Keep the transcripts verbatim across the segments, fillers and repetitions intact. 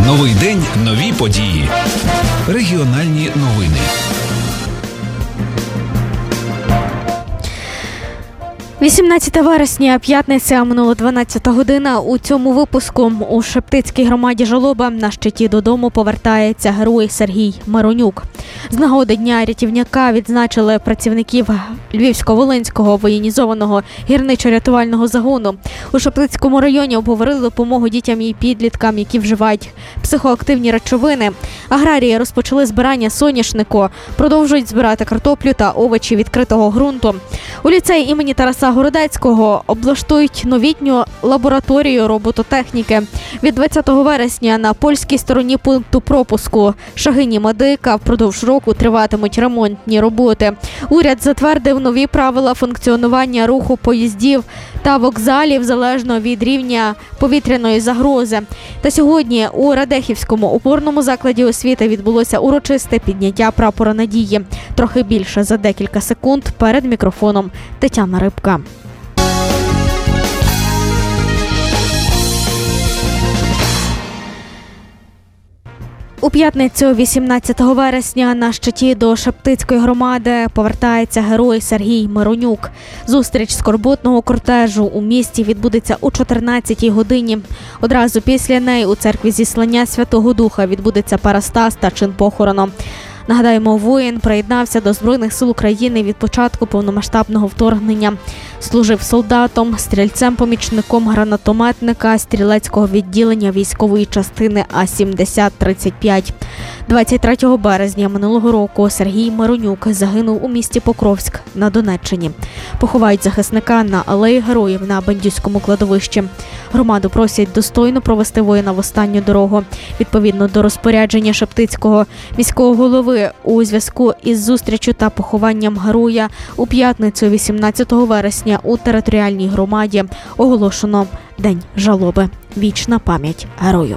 Новий день, нові події. Регіональні новини. вісімнадцятого вересня, п'ятниця, минула дванадцята година. У цьому випуску у Шептицькій громаді Жалоба на щиті додому повертається герой Сергій Миронюк. З нагоди Дня рятівника відзначили працівників Львівсько-Волинського воєнізованого гірничо-рятувального загону. У Шептицькому районі обговорили допомогу дітям і підліткам, які вживають психоактивні речовини. Аграрії розпочали збирання соняшнику, продовжують збирати картоплю та овочі відкритого ґрунту. У ліцеї імені Тараса Городецького облаштують новітню лабораторію робототехніки. Від двадцятого вересня на польській стороні пункту пропуску Шагині-Медика впродовж року триватимуть ремонтні роботи. Уряд затвердив нові правила функціонування руху поїздів та вокзалів залежно від рівня повітряної загрози. Та сьогодні у Радехівському опорному закладі освіти відбулося урочисте підняття прапора надії. Трохи більше за декілька секунд перед мікрофоном Тетяна Рибка. У п'ятницю, вісімнадцятого вересня, на щиті до Шептицької громади повертається герой Сергій Миронюк. Зустріч скорботного кортежу у місті відбудеться о чотирнадцятій годині. Одразу після неї у церкві Зіслання Святого Духа відбудеться парастас та чин похорону. Нагадаємо, воїн приєднався до Збройних сил України від початку повномасштабного вторгнення. Служив солдатом, стрільцем-помічником гранатометника стрілецького відділення військової частини А сімдесят тридцять п'ять. двадцять третього березня минулого року Сергій Миронюк загинув у місті Покровськ на Донеччині. Поховають захисника на алеї Героїв на Бендюському кладовищі. Громаду просять достойно провести воїна в останню дорогу. Відповідно до розпорядження Шептицького міського голови у зв'язку із зустрічю та похованням героя у п'ятницю, вісімнадцятого вересня, у територіальній громаді оголошено День жалоби. Вічна пам'ять герою.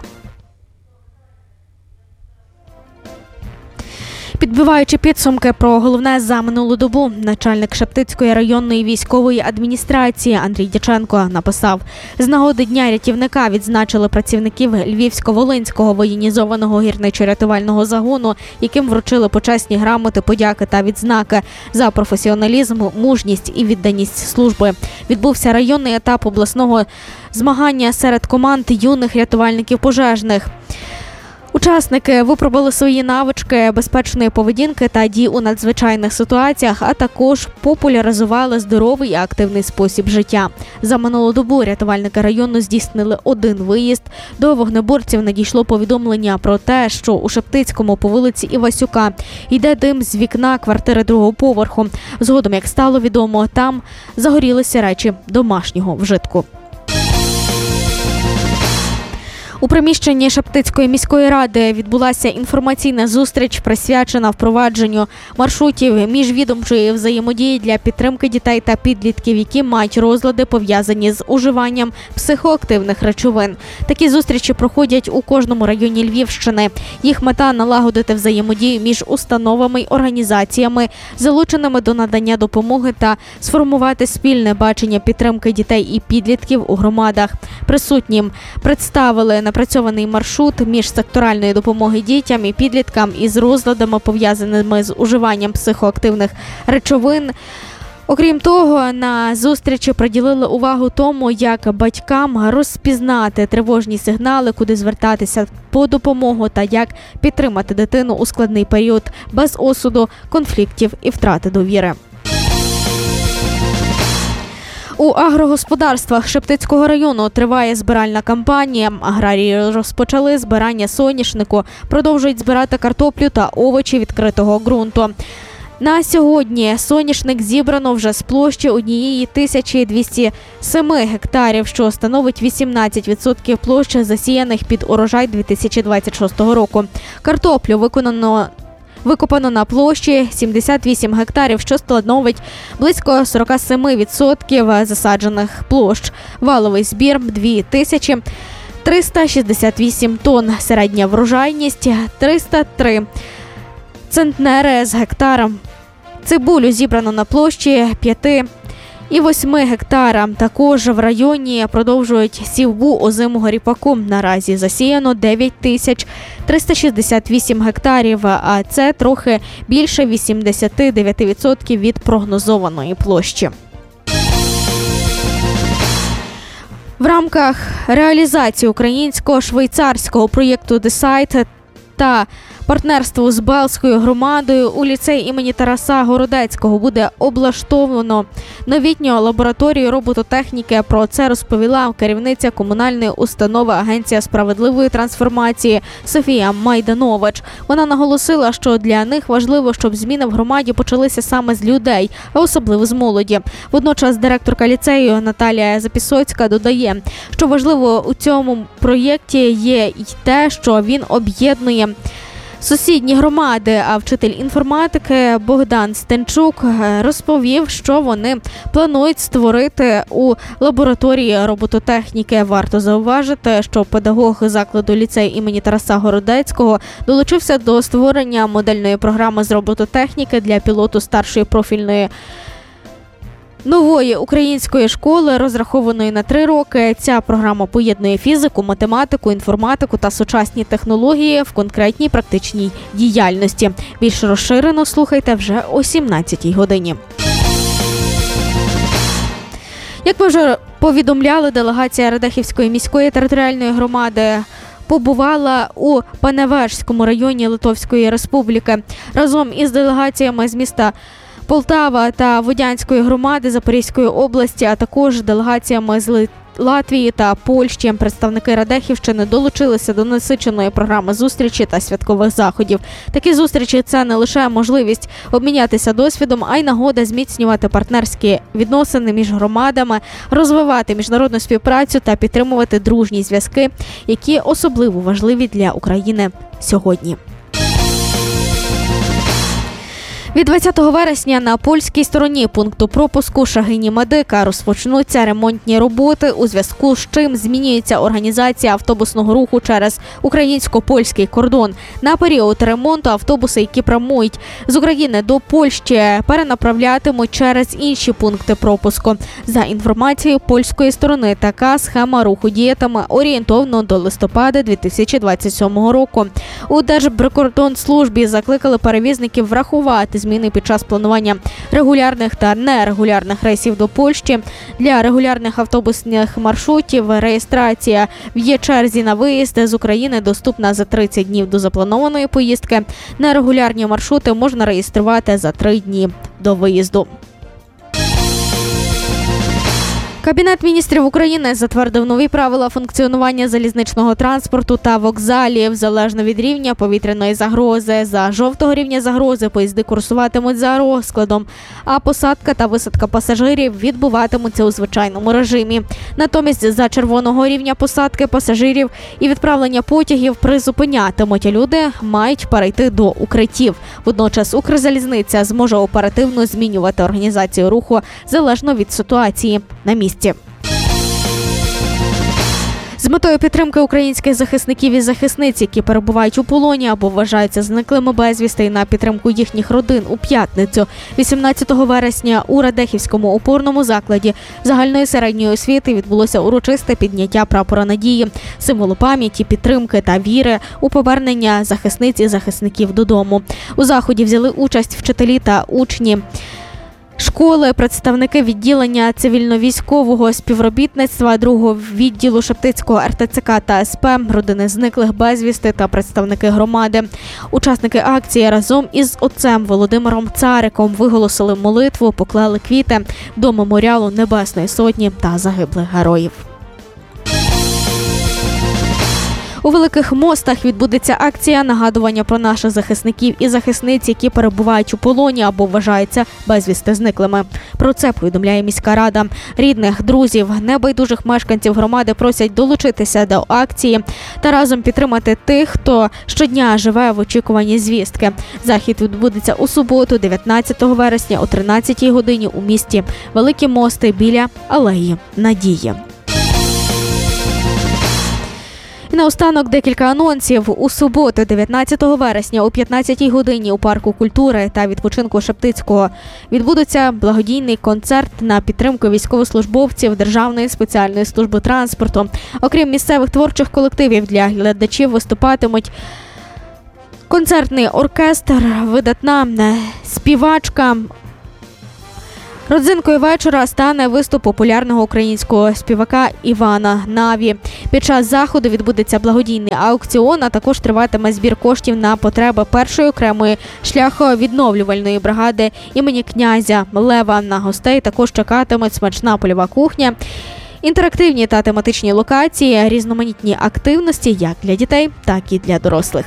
Підбиваючи підсумки про головне за минулу добу, начальник Шептицької районної військової адміністрації Андрій Дяченко написав: з нагоди Дня рятівника відзначили працівників Львівсько-Волинського воєнізованого гірничо-рятувального загону, яким вручили почесні грамоти, подяки та відзнаки за професіоналізм, мужність і відданість служби. Відбувся районний етап обласного змагання серед команд юних рятувальників пожежних. Учасники випробували свої навички безпечної поведінки та дій у надзвичайних ситуаціях, а також популяризували здоровий і активний спосіб життя. За минулу добу рятувальники району здійснили один виїзд. До вогнеборців надійшло повідомлення про те, що у Шептицькому по вулиці Івасюка йде дим з вікна квартири другого поверху. Згодом, як стало відомо, там загорілися речі домашнього вжитку. У приміщенні Шептицької міської ради відбулася інформаційна зустріч, присвячена впровадженню маршрутів міжвідомчої взаємодії для підтримки дітей та підлітків, які мають розлади, пов'язані з уживанням психоактивних речовин. Такі зустрічі проходять у кожному районі Львівщини. Їх мета – налагодити взаємодію між установами й організаціями, залученими до надання допомоги, та сформувати спільне бачення підтримки дітей і підлітків у громадах. Присутнім представили напрацьований маршрут міжсекторальної допомоги дітям і підліткам із розладами, пов'язаними з уживанням психоактивних речовин. Окрім того, на зустрічі приділили увагу тому, як батькам розпізнати тривожні сигнали, куди звертатися по допомогу та як підтримати дитину у складний період без осуду, конфліктів і втрати довіри. У агрогосподарствах Шептицького району триває збиральна кампанія. Аграрії розпочали збирання соняшнику, продовжують збирати картоплю та овочі відкритого ґрунту. На сьогодні соняшник зібрано вже з площі однієї тисячі двісті семи гектарів, що становить вісімнадцять відсотків площі засіяних під урожай дві тисячі двадцять шостого року. Картоплю виконано Викопано на площі сімдесят вісім гектарів, що становить близько сорок сім відсотків засаджених площ. Валовий збір – дві тисячі триста шістдесят вісім тонн. Середня врожайність – триста три центнери з гектара. Цибулю зібрано на площі п'ять і восьми гектара. Також в районі продовжують сівбу озимого ріпаку. Наразі засіяно дев'ять тисяч триста шістдесят вісім гектарів, а це трохи більше вісімдесят дев'ять відсотків від прогнозованої площі. В рамках реалізації українсько-швейцарського проєкту «Десайт» та партнерству з Белзькою громадою у ліцеї імені Тараса Городецького буде облаштовано новітню лабораторію робототехніки. Про це розповіла керівниця комунальної установи Агенція справедливої трансформації Софія Майданович. Вона наголосила, що для них важливо, щоб зміни в громаді почалися саме з людей, а особливо з молоді. Водночас директорка ліцею Наталія Запісоцька додає, що важливо у цьому проєкті є й те, що він об'єднує сусідні громади, а вчитель інформатики Богдан Стенчук розповів, що вони планують створити у лабораторії робототехніки. Варто зауважити, що педагог закладу ліцею імені Тараса Городецького долучився до створення модельної програми з робототехніки для пілоту старшої профільної нової української школи, розрахованої на три роки. Ця програма поєднує фізику, математику, інформатику та сучасні технології в конкретній практичній діяльності. Більш розширено слухайте вже о сімнадцятій годині. Як ми вже повідомляли, делегація Радехівської міської територіальної громади побувала у Паневежському районі Литовської Республіки. Разом із делегаціями з міста Полтава та Водянської громади Запорізької області, а також делегаціями з Латвії та Польщі. Представники Радехівщини долучилися до насиченої програми зустрічі та святкових заходів. Такі зустрічі – це не лише можливість обмінятися досвідом, а й нагода зміцнювати партнерські відносини між громадами, розвивати міжнародну співпрацю та підтримувати дружні зв'язки, які особливо важливі для України сьогодні. Від двадцятого вересня на польській стороні пункту пропуску Шагині-Медика розпочнуться ремонтні роботи, у зв'язку з чим змінюється організація автобусного руху через українсько-польський кордон. На період ремонту автобуси, які прямують з України до Польщі, перенаправлятимуть через інші пункти пропуску. За інформацією польської сторони, така схема руху діятиме орієнтовно до листопада дві тисячі двадцять сьомого року. У Держприкордонслужбі закликали перевізників врахувати зміни під час планування регулярних та нерегулярних рейсів до Польщі. Для регулярних автобусних маршрутів реєстрація в є-черзі на виїзд з України доступна за тридцять днів до запланованої поїздки. Нерегулярні маршрути можна реєструвати за три дні до виїзду. Кабінет міністрів України затвердив нові правила функціонування залізничного транспорту та вокзалів. Залежно від рівня повітряної загрози. За жовтого рівня загрози поїзди курсуватимуть за розкладом, а посадка та висадка пасажирів відбуватимуться у звичайному режимі. Натомість за червоного рівня посадки пасажирів і відправлення потягів призупинятимуть, а люди мають перейти до укриттів. Водночас Укрзалізниця зможе оперативно змінювати організацію руху залежно від ситуації на місці. З метою підтримки українських захисників і захисниць, які перебувають у полоні або вважаються зниклими безвісти, і на підтримку їхніх родин у п'ятницю, вісімнадцятого вересня, у Радехівському опорному закладі загальної середньої освіти відбулося урочисте підняття прапора надії, символу пам'яті, підтримки та віри у повернення захисниць і захисників додому. У заході взяли участь вчителі та учні школи, представники відділення цивільно-військового співробітництва, другого відділу Шептицького ер те це ка та ес пе, родини зниклих безвісти та представники громади. Учасники акції разом із отцем Володимиром Цариком виголосили молитву, поклали квіти до меморіалу Небесної Сотні та загиблих героїв. У Великих Мостах відбудеться акція нагадування про наших захисників і захисниць, які перебувають у полоні або вважаються безвісти зниклими. Про це повідомляє міська рада. Рідних, друзів, небайдужих мешканців громади просять долучитися до акції та разом підтримати тих, хто щодня живе в очікуванні звістки. Захід відбудеться у суботу, дев'ятнадцятого вересня о тринадцятій годині у місті Великі Мости біля Алеї Надії. І наостанок декілька анонсів. У суботу, дев'ятнадцятого вересня, о п'ятнадцятій годині у парку культури та відпочинку Шептицького відбудеться благодійний концерт на підтримку військовослужбовців Державної спеціальної служби транспорту. Окрім місцевих творчих колективів, для глядачів виступатимуть концертний оркестр, видатна співачка. Родзинкою вечора стане виступ популярного українського співака Івана Наві. Під час заходу відбудеться благодійний аукціон, а також триватиме збір коштів на потреби першої окремої шляховідновлювальної бригади імені князя Лева. На гостей також чекатимуть смачна польова кухня, інтерактивні та тематичні локації, різноманітні активності як для дітей, так і для дорослих.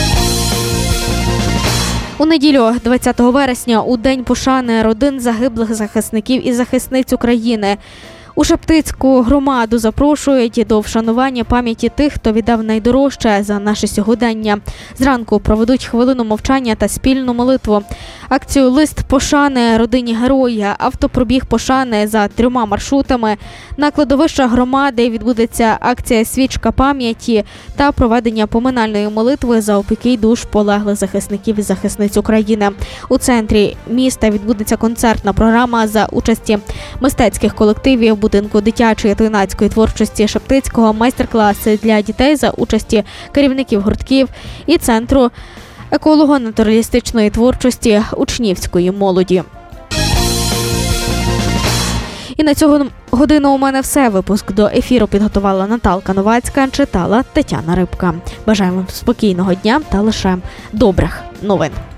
У неділю, двадцятого вересня, у День пошани родин загиблих захисників і захисниць України, у Шептицьку громаду запрошують до вшанування пам'яті тих, хто віддав найдорожче за наше сьогодення. Зранку проведуть хвилину мовчання та спільну молитву. Акцію «Лист пошани родині героя», автопробіг пошани за трьома маршрутами. На кладовищах громади відбудеться акція «Свічка пам'яті» та проведення поминальної молитви за упокій душ полеглих захисників і захисниць України. У центрі міста відбудеться концертна програма за участі мистецьких колективів будинку дитячої та юнацької творчості Шептицького, майстер-класи для дітей за участі керівників гуртків і центру еколого-натуралістичної творчості учнівської молоді. І на цю годину у мене все. Випуск до ефіру підготувала Наталка Новацька, читала Тетяна Рибка. Бажаємо вам спокійного дня та лише добрих новин.